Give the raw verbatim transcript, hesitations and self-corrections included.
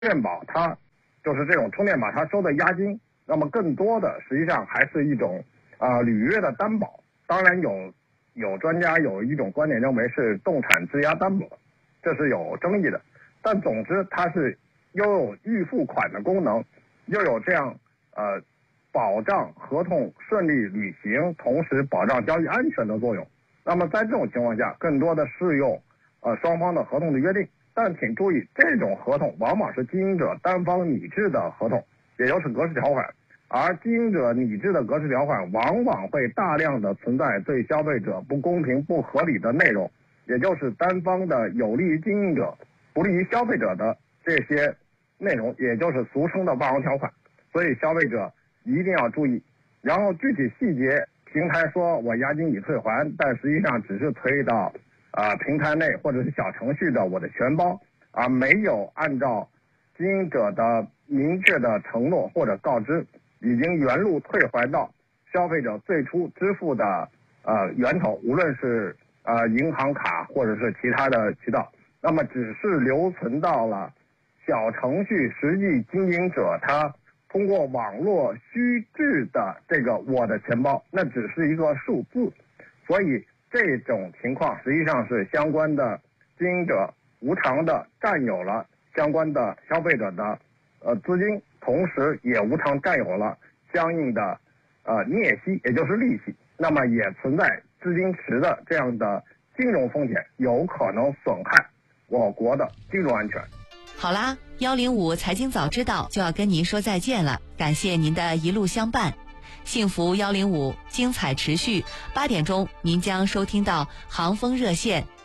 电宝它就是这种充电宝它收的押金，那么更多的实际上还是一种啊、呃、履约的担保。当然有有专家有一种观点认为是动产质押担保，这是有争议的。但总之它是又有预付款的功能，又有这样呃保障合同顺利履行，同时保障交易安全的作用。那么在这种情况下，更多的适用呃双方的合同的约定。但请注意，这种合同往往是经营者单方拟制的合同，也就是格式条款。而经营者拟制的格式条款往往会大量的存在对消费者不公平不合理的内容，也就是单方的有利于经营者不利于消费者的这些内容，也就是俗称的霸王条款。所以消费者一定要注意。然后具体细节，平台说我押金已退还，但实际上只是推到啊、呃，平台内或者是小程序的我的钱包，而没有按照经营者的明确的承诺或者告知，已经原路退还到消费者最初支付的呃源头，无论是呃银行卡或者是其他的渠道，那么只是留存到了小程序实际经营者他通过网络虚制的这个我的钱包，那只是一个数字，所以这种情况实际上是相关的经营者无偿的占有了相关的消费者的呃资金，同时也无偿占有了相应的呃孳息，也就是利息，那么也存在资金池的这样的金融风险，有可能损害我国的金融安全。 好啦，幺零五财经早知道就要跟您说再见了，感谢您的一路相伴。幸福幺零五，精彩持续。八点钟，您将收听到航风热线